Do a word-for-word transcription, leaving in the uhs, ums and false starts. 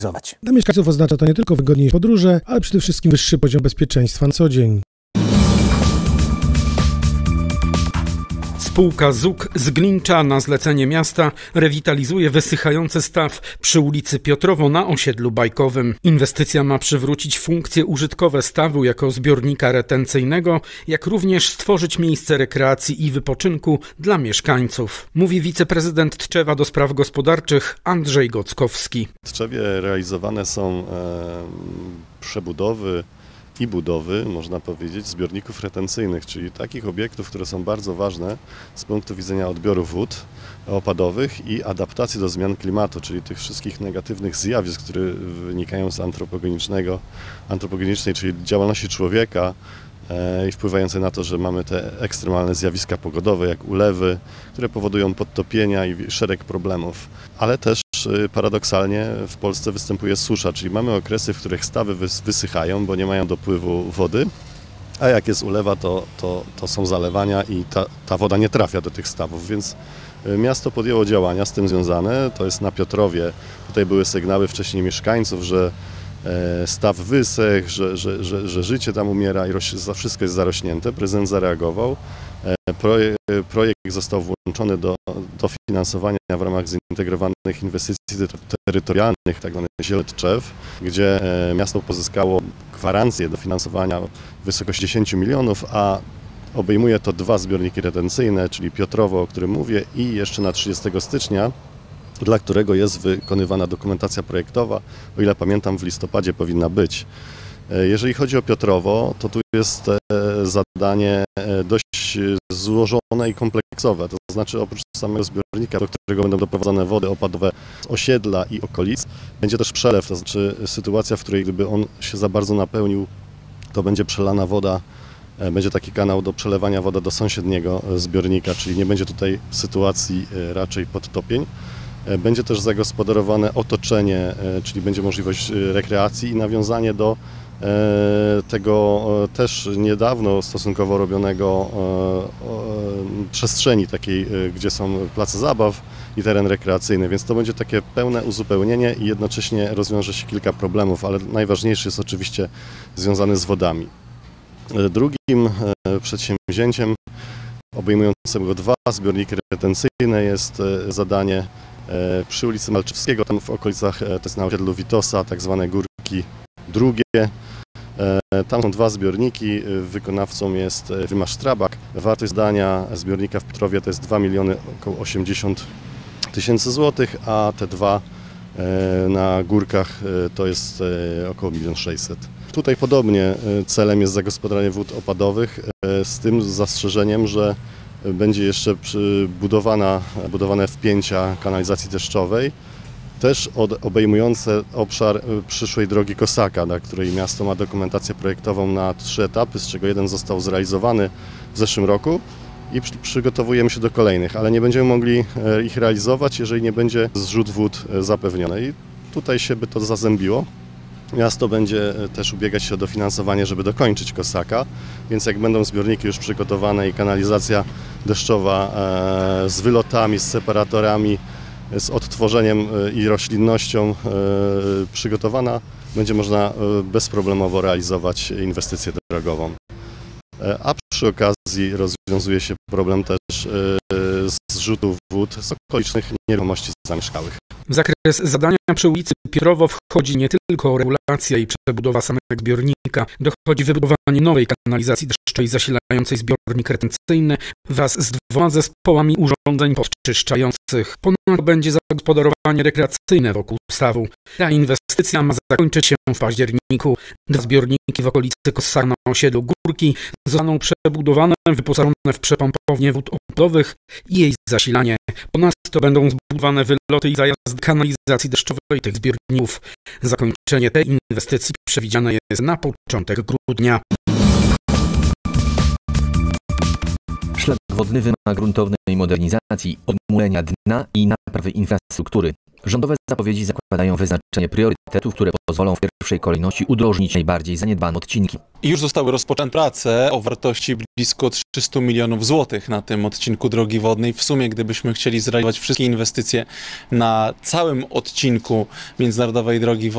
Dla mieszkańców oznacza to nie tylko wygodniejsze podróże, ale przede wszystkim wyższy poziom bezpieczeństwa na co dzień. Spółka Z U K z Glincza na zlecenie miasta rewitalizuje wysychający staw przy ulicy Piotrowo na osiedlu bajkowym. Inwestycja ma przywrócić funkcje użytkowe stawu jako zbiornika retencyjnego, jak również stworzyć miejsce rekreacji i wypoczynku dla mieszkańców, mówi wiceprezydent Tczewa do spraw gospodarczych Andrzej Gockowski. W Tczewie realizowane są e, przebudowy i budowy, można powiedzieć, zbiorników retencyjnych, czyli takich obiektów, które są bardzo ważne z punktu widzenia odbioru wód opadowych i adaptacji do zmian klimatu, czyli tych wszystkich negatywnych zjawisk, które wynikają z antropogenicznego, antropogenicznej, czyli działalności człowieka e, i wpływające na to, że mamy te ekstremalne zjawiska pogodowe, jak ulewy, które powodują podtopienia i szereg problemów, ale też paradoksalnie w Polsce występuje susza, czyli mamy okresy, w których stawy wysychają, bo nie mają dopływu wody, a jak jest ulewa, to, to, to są zalewania i ta, ta woda nie trafia do tych stawów, więc miasto podjęło działania z tym związane. To jest na Piotrowie. Tutaj były sygnały wcześniej mieszkańców, że staw wysechł, że, że, że, że życie tam umiera i wszystko jest zarośnięte. Prezydent zareagował. Projekt, projekt został włączony do dofinansowania w ramach zintegrowanych inwestycji terytorialnych, tak zwanych Zielony Tczew, gdzie miasto pozyskało gwarancję dofinansowania w wysokości dziesięć milionów, a obejmuje to dwa zbiorniki retencyjne, czyli Piotrowo, o którym mówię, i jeszcze na trzydziestego stycznia, dla którego jest wykonywana dokumentacja projektowa. O ile pamiętam, w listopadzie powinna być. Jeżeli chodzi o Piotrowo, to tu jest zadanie dość złożone i kompleksowe. To znaczy, oprócz samego zbiornika, do którego będą doprowadzone wody opadowe z osiedla i okolic, będzie też przelew, to znaczy sytuacja, w której gdyby on się za bardzo napełnił, to będzie przelana woda, będzie taki kanał do przelewania wody do sąsiedniego zbiornika, czyli nie będzie tutaj sytuacji raczej podtopień. Będzie też zagospodarowane otoczenie, czyli będzie możliwość rekreacji i nawiązanie do tego też niedawno stosunkowo robionego przestrzeni takiej, gdzie są place zabaw i teren rekreacyjny, więc to będzie takie pełne uzupełnienie i jednocześnie rozwiąże się kilka problemów, ale najważniejszy jest oczywiście związany z wodami. Drugim przedsięwzięciem obejmującym dwa zbiorniki retencyjne jest zadanie przy ulicy Malczewskiego, tam w okolicach, to jest na osiedlu Witosa, tak zwane Górki Drugie. Tam są dwa zbiorniki, wykonawcą jest firma Strabag. Wartość zdania zbiornika w Piotrowie to jest dwa miliony około osiemdziesiąt tysięcy złotych, a te dwa na Górkach to jest około milion sześćset. Tutaj podobnie celem jest zagospodarowanie wód opadowych z tym zastrzeżeniem, że będzie jeszcze budowana, budowane wpięcia kanalizacji deszczowej, też od, obejmujące obszar przyszłej drogi Kosaka, na której miasto ma dokumentację projektową na trzy etapy, z czego jeden został zrealizowany w zeszłym roku i przy, przygotowujemy się do kolejnych, ale nie będziemy mogli ich realizować, jeżeli nie będzie zrzut wód zapewniony. I tutaj się by to zazębiło. Miasto będzie też ubiegać się o dofinansowanie, żeby dokończyć Kosaka, więc jak będą zbiorniki już przygotowane i kanalizacja deszczowa z wylotami, z separatorami, z odtworzeniem i roślinnością przygotowana, będzie można bezproblemowo realizować inwestycję drogową. A przy okazji rozwiązuje się problem też zrzutów wód z okolicznych nieruchomości zamieszkałych. W zakres zadania przy ulicy Piotrowo wchodzi nie tylko regulacja i przebudowa samego zbiornika, dochodzi wybudowanie nowej kanalizacji deszczowej zasilającej zbiornik retencyjny wraz z dwoma zespołami urządzeń podczyszczających. Ponadto będzie zagospodarowanie rekreacyjne wokół stawu. Ta inwestycja ma zakończyć się w październiku. Dwa zbiorniki w okolicy Kosaka na osiedlu Górki zostaną przebudowane, wyposażone w przepompownię wód opadowych i jej zasilanie. Ponadto będą zbudowane wyloty i zajazd kanalizacji deszczowej tych zbiorników. Zakończenie tej inwestycji przewidziane jest na początek grudnia. Szlak wodny wymaga gruntownej modernizacji, odmulenia dna i naprawy infrastruktury. Rządowe zapowiedzi zakładają wyznaczenie priorytetów, które pozwolą w pierwszej kolejności udrożnić najbardziej zaniedbane odcinki. Już zostały rozpoczęte prace o wartości blisko trzystu milionów złotych na tym odcinku drogi wodnej. W sumie, gdybyśmy chcieli zrealizować wszystkie inwestycje na całym odcinku międzynarodowej drogi wodnej,